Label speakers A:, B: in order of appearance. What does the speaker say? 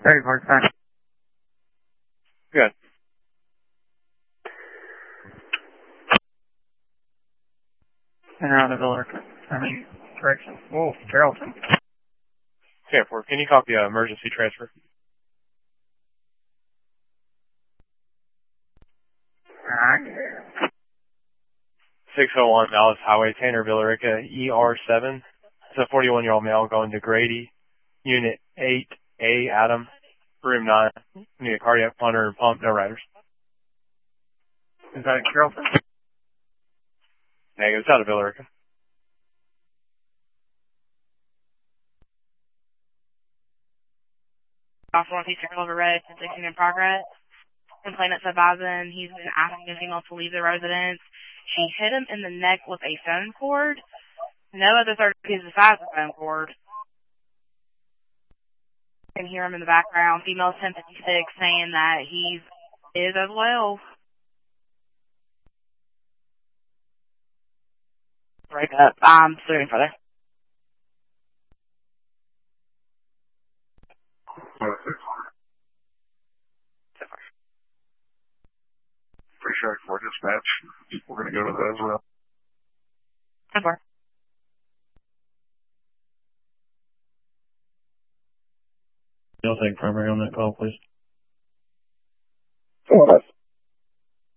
A: 34
B: Good.
A: And around the Villarica. Correction. Whoa, Carrollton.
B: Okay, 4. Can you copy emergency transfer?
A: Alright.
B: 601 Dallas Highway, Tanner, Villarica, ER7. It's a 41-year-old male going to Grady, Unit 8A, Adam, Room 9. Need a cardiac monitor and pump, no riders.
A: Is that Carrollton?
B: Negative, it's out of Villarica.
C: Also Northeast River Road, 16 in progress. Complainant's advising he's been asking a female to leave the residence. She hit him in the neck with a phone cord. No other third parties besides the phone cord. You can hear him in the background. Female 1056 saying that he is as well. Break up. I'm suing further.
D: Appreciate for dispatch. We're going to go to that as well.
C: Over.
E: You'll take primary on that call, please.
D: Oh,